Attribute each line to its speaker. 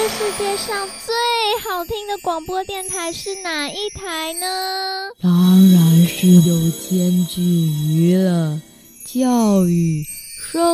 Speaker 1: 这世界上最好听的广播电台是哪一台呢？
Speaker 2: 当然是有兼具娱乐、教育